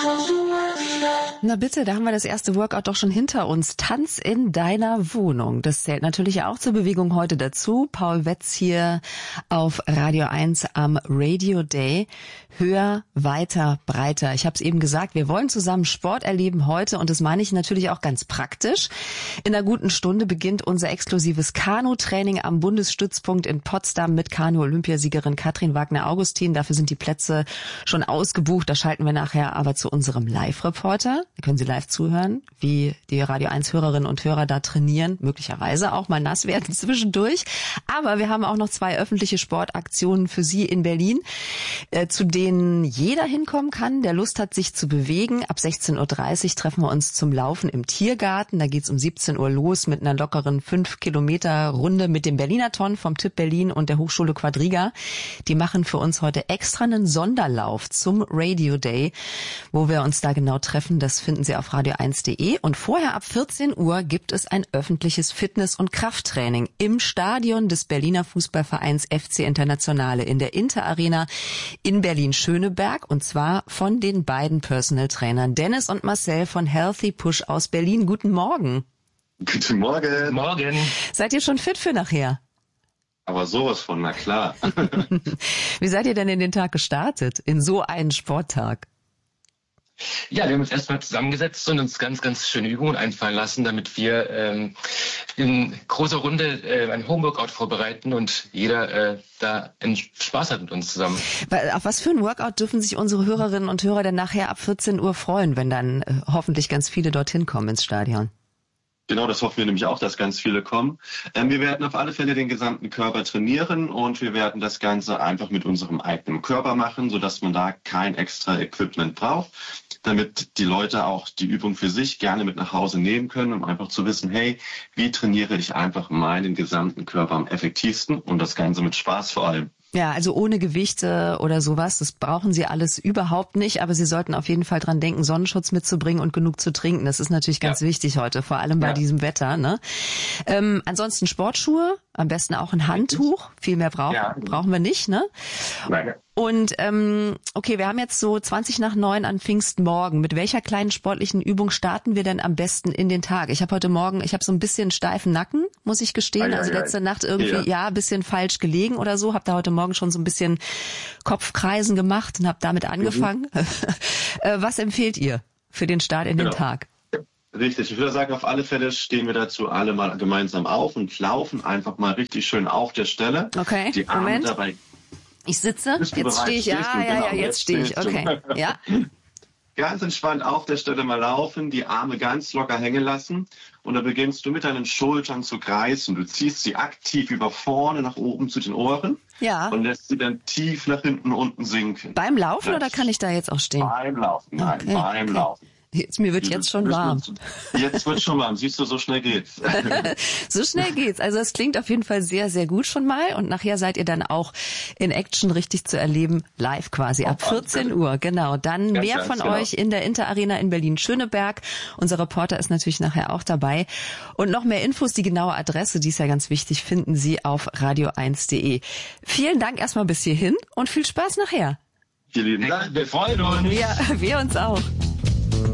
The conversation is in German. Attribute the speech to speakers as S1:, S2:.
S1: Na bitte, da haben wir das erste Workout doch schon hinter uns. Tanz in deiner Wohnung. Das zählt natürlich auch zur Bewegung heute dazu. Paul Wetz hier auf Radio 1 am Radio Day. Höher, weiter, breiter. Ich habe es eben gesagt, wir wollen zusammen Sport erleben heute und das meine ich natürlich auch ganz praktisch. In einer guten Stunde beginnt unser exklusives Kanu-Training am Bundesstützpunkt in Potsdam mit Kanu-Olympiasiegerin Katrin Wagner-Augustin. Dafür sind die Plätze schon ausgebucht. Da schalten wir nachher aber zu unserem Live-Reporter. Da können Sie live zuhören, wie die Radio 1 Hörerinnen und Hörer da trainieren, möglicherweise auch mal nass werden zwischendurch. Aber wir haben auch noch 2 öffentliche Sportaktionen für Sie in Berlin, zu denen jeder hinkommen kann, der Lust hat, sich zu bewegen. Ab 16:30 Uhr treffen wir uns zum Laufen im Tiergarten. Da geht's um 17 Uhr los mit einer lockeren 5-Kilometer-Runde mit dem Berlinerton vom TÜV Berlin und der Hochschule Quadriga. Die machen für uns heute extra einen Sonderlauf zum Radio Day, wo wir uns da genau treffen. Das finden Sie auf radio1.de. Und vorher ab 14 Uhr gibt es ein öffentliches Fitness- und Krafttraining im Stadion des Berliner Fußballvereins FC Internationale in der Inter Arena in Berlin-Schöneberg, und zwar von den beiden Personal Trainern Dennis und Marcel von Healthy Push aus Berlin. Guten Morgen.
S2: Guten Morgen.
S3: Morgen.
S1: Seid ihr schon fit für nachher?
S2: Aber sowas von, na klar.
S1: Wie seid ihr denn in den Tag gestartet, in so einen Sporttag?
S3: Ja, wir haben uns erstmal zusammengesetzt und uns ganz, ganz schöne Übungen einfallen lassen, damit wir in großer Runde ein Homeworkout vorbereiten und jeder da einen Spaß hat mit uns zusammen.
S1: Auf was für ein Workout dürfen sich unsere Hörerinnen und Hörer denn nachher ab 14 Uhr freuen, wenn dann hoffentlich ganz viele dorthin kommen ins Stadion?
S2: Genau, das hoffen wir nämlich auch, dass ganz viele kommen. Wir werden auf alle Fälle den gesamten Körper trainieren und wir werden das Ganze einfach mit unserem eigenen Körper machen, sodass man da kein extra Equipment braucht, damit die Leute auch die Übung für sich gerne mit nach Hause nehmen können, um einfach zu wissen, hey, wie trainiere ich einfach meinen gesamten Körper am effektivsten und das Ganze mit Spaß vor allem.
S1: Ja, also ohne Gewichte oder sowas, das brauchen Sie alles überhaupt nicht, aber Sie sollten auf jeden Fall dran denken, Sonnenschutz mitzubringen und genug zu trinken. Das ist natürlich ganz wichtig heute, vor allem bei diesem Wetter, ne? Ansonsten Sportschuhe, am besten auch ein Handtuch, viel mehr brauchen wir nicht, ne?
S2: Nein.
S1: Und okay, wir haben jetzt so 20:09 an Pfingstmorgen. Mit welcher kleinen sportlichen Übung starten wir denn am besten in den Tag? Ich habe heute Morgen, so ein bisschen steifen Nacken, muss ich gestehen. Also letzte Nacht irgendwie, ein bisschen falsch gelegen oder so. Habe da heute Morgen schon so ein bisschen Kopfkreisen gemacht und habe damit angefangen. Was empfehlt ihr für den Start in den Tag?
S2: Richtig, ich würde sagen, auf alle Fälle stehen wir dazu alle mal gemeinsam auf und laufen einfach mal richtig schön auf der Stelle.
S1: Okay,
S2: die Arme
S1: Moment.
S2: Dabei.
S1: Ich sitze, jetzt stehe ich, jetzt stehe ich, okay, ja.
S2: Ganz entspannt auf der Stelle mal laufen, die Arme ganz locker hängen lassen und dann beginnst du mit deinen Schultern zu kreisen. Du ziehst sie aktiv über vorne nach oben zu den Ohren und lässt sie dann tief nach hinten unten sinken.
S1: Beim Laufen oder kann ich da jetzt auch stehen?
S2: Beim Laufen, nein, beim Laufen.
S1: Mir wird jetzt schon warm.
S2: Jetzt wird schon warm. Siehst du, so schnell geht's.
S1: So schnell geht's. Also es klingt auf jeden Fall sehr, sehr gut schon mal. Und nachher seid ihr dann auch in Action richtig zu erleben, live quasi ab 14 Uhr. Genau. Dann mehr von euch in der Inter Arena in Berlin-Schöneberg. Unser Reporter ist natürlich nachher auch dabei. Und noch mehr Infos, die genaue Adresse, die ist ja ganz wichtig, finden Sie auf radio1.de. Vielen Dank erstmal bis hierhin und viel Spaß nachher.
S2: Vielen lieben Dank.
S3: Wir freuen uns.
S1: Wir uns auch.